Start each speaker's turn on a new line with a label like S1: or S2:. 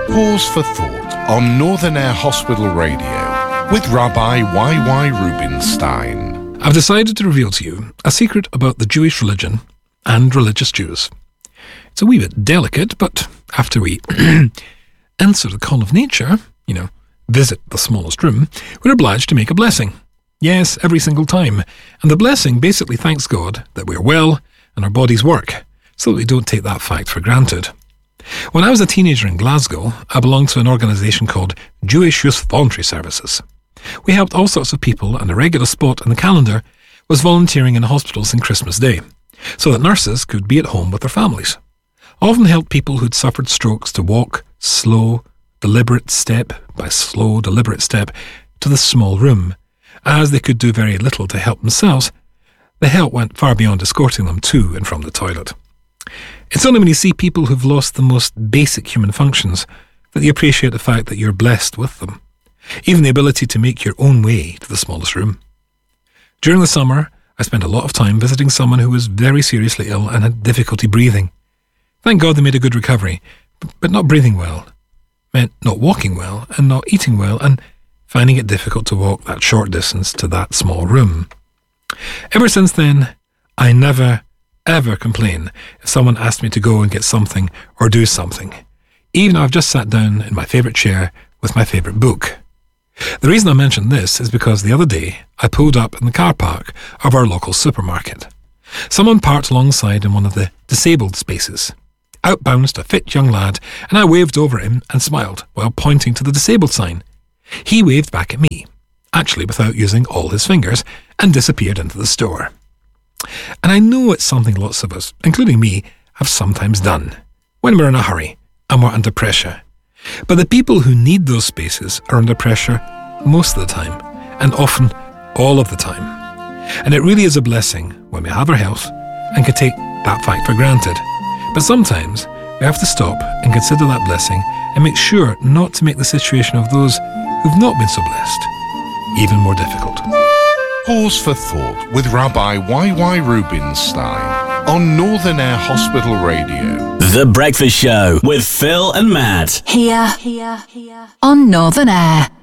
S1: Pause for Thought on Northern Air Hospital Radio with Rabbi Y.Y. Rubinstein.
S2: I've decided to reveal to you a secret about the Jewish religion and religious Jews. It's a wee bit delicate, but after we answer the call of nature, visit the smallest room, we're obliged to make a blessing. Yes, every single time. And the blessing basically thanks God that we're well and our bodies work, so that we don't take that fact for granted. When I was a teenager in Glasgow, I belonged to an organisation called Jewish Youth Voluntary Services. We helped all sorts of people, and a regular spot in the calendar was volunteering in hospitals on Christmas Day, so that nurses could be at home with their families. I often helped people who'd suffered strokes to walk slow, deliberate step by slow, deliberate step to the small room. As they could do very little to help themselves, the help went far beyond escorting them to and from the toilet. It's only when you see people who've lost the most basic human functions that you appreciate the fact that you're blessed with them. Even the ability to make your own way to the smallest room. During the summer, I spent a lot of time visiting someone who was very seriously ill and had difficulty breathing. Thank God they made a good recovery, but not breathing well meant not walking well and not eating well and finding it difficult to walk that short distance to that small room. Ever since then, I never, ever complain if someone asks me to go and get something or do something, even though I've just sat down in my favourite chair with my favourite book. The reason I mention this is because the other day I pulled up in the car park of our local supermarket. Someone parked alongside in one of the disabled spaces. Out bounced a fit young lad, and I waved over at him and smiled while pointing to the disabled sign. He waved back at me, actually without using all his fingers, and disappeared into the store. And I know it's something lots of us, including me, have sometimes done, when we're in a hurry and we're under pressure. But the people who need those spaces are under pressure most of the time, and often all of the time. And it really is a blessing when we have our health and can take that fact for granted. But sometimes we have to stop and consider that blessing and make sure not to make the situation of those who've not been so blessed even more difficult.
S1: Pause for Thought with Rabbi Y.Y. Rubinstein on Northern Air Hospital Radio.
S3: The Breakfast Show with Phil and Matt.
S4: Here on Northern Air.